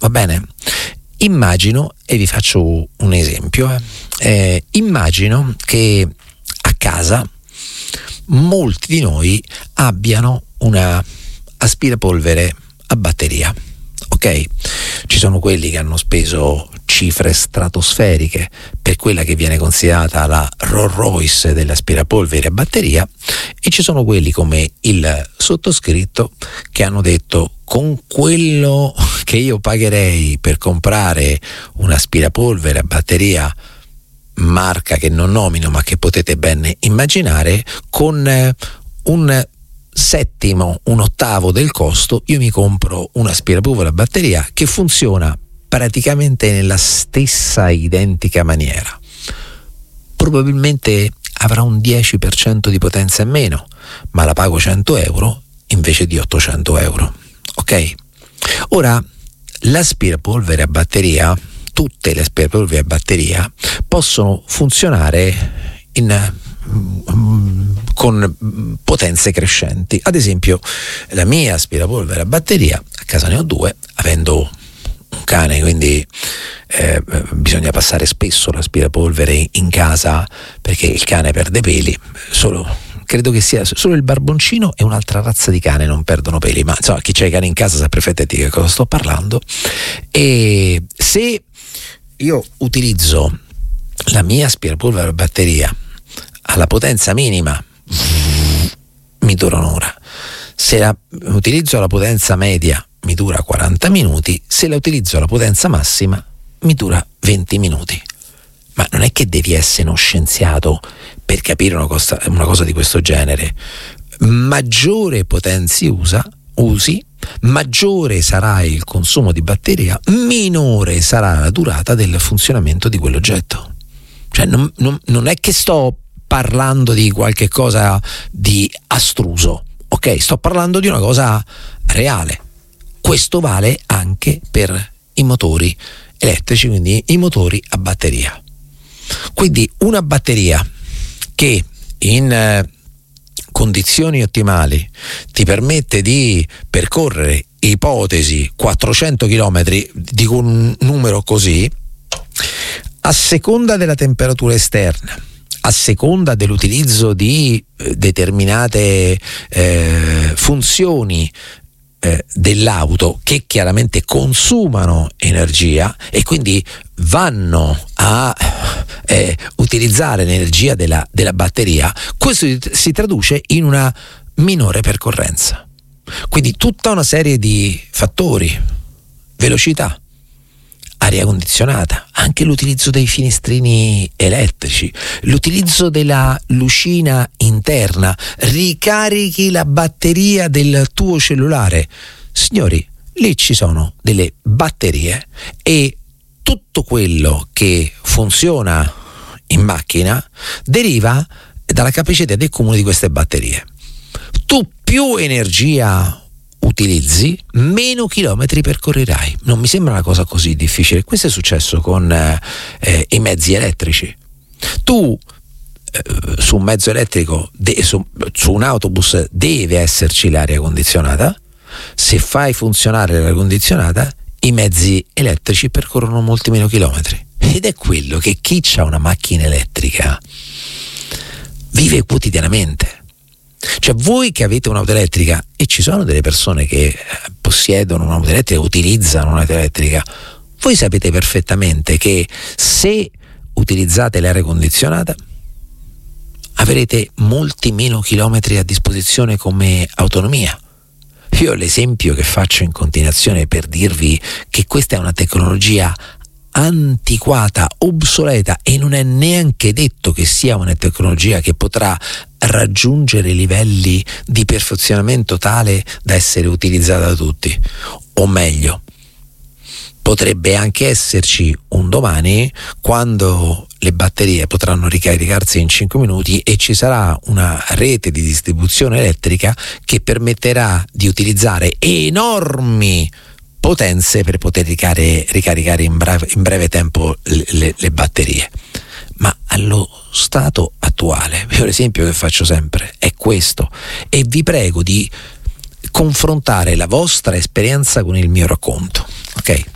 va bene? Immagino, e vi faccio un esempio, immagino che a casa molti di noi abbiano una aspirapolvere a batteria, ok? Ci sono quelli che hanno speso cifre stratosferiche per quella che viene considerata la Rolls Royce dell'aspirapolvere a batteria, e ci sono quelli come il sottoscritto che hanno detto: con quello che io pagherei per comprare un aspirapolvere a batteria, marca che non nomino ma che potete ben immaginare, con un settimo, un ottavo del costo, io mi compro un aspirapolvere a batteria che funziona praticamente nella stessa identica maniera. Probabilmente avrà un 10% di potenza in meno, ma la pago 100 euro invece di 800 euro. Ok? Ora, l'aspirapolvere a batteria, tutte le aspirapolveri a batteria possono funzionare con potenze crescenti. Ad esempio, la mia aspirapolvere a batteria, a casa ne ho due, avendo un cane, quindi bisogna passare spesso l'aspirapolvere in casa perché il cane perde peli. Credo che sia solo il barboncino e un'altra razza di cane non perdono peli, ma insomma, chi c'ha i cani in casa sa perfettamente di che cosa sto parlando. E se io utilizzo la mia aspirapolvere a batteria alla potenza minima, mi dura un'ora. Se la utilizzo alla potenza media, mi dura 40 minuti. Se la utilizzo alla potenza massima, mi dura 20 minuti. Ma non è che devi essere uno scienziato per capire una cosa di questo genere. Maggiore potenza usi, maggiore sarà il consumo di batteria, minore sarà la durata del funzionamento di quell'oggetto. Cioè non è che sto parlando di qualche cosa di astruso, ok? Sto parlando di una cosa reale. Questo vale anche per i motori elettrici, quindi i motori a batteria. Quindi una batteria che in condizioni ottimali ti permette di percorrere, ipotesi, 400 km, dico un numero così, a seconda della temperatura esterna, a seconda dell'utilizzo di determinate funzioni dell'auto, che chiaramente consumano energia e quindi vanno a utilizzare l'energia della batteria, questo si traduce in una minore percorrenza. Quindi tutta una serie di fattori: velocità, aria condizionata, anche l'utilizzo dei finestrini elettrici, l'utilizzo della lucina interna, ricarichi la batteria del tuo cellulare. Signori, lì ci sono delle batterie e tutto quello che funziona in macchina deriva dalla capacità di accumulo di queste batterie. Tu più energia utilizzi, meno chilometri percorrerai. Non mi sembra una cosa così difficile. Questo è successo con i mezzi elettrici. Tu su un mezzo elettrico, su un autobus, deve esserci l'aria condizionata. Se fai funzionare l'aria condizionata, i mezzi elettrici percorrono molti meno chilometri. Ed è quello che chi ha una macchina elettrica vive quotidianamente. Cioè, voi che avete un'auto elettrica, e ci sono delle persone che possiedono un'auto elettrica, utilizzano un'auto elettrica, voi sapete perfettamente che se utilizzate l'aria condizionata avrete molti meno chilometri a disposizione come autonomia. Io l'esempio che faccio in continuazione per dirvi che questa è una tecnologia antiquata, obsoleta, e non è neanche detto che sia una tecnologia che potrà raggiungere livelli di perfezionamento tale da essere utilizzata da tutti. O meglio, potrebbe anche esserci un domani, quando le batterie potranno ricaricarsi in 5 minuti e ci sarà una rete di distribuzione elettrica che permetterà di utilizzare enormi potenze per poter ricaricare in breve tempo le batterie. Ma allo stato attuale, io l'esempio che faccio sempre è questo, e vi prego di confrontare la vostra esperienza con il mio racconto, ok?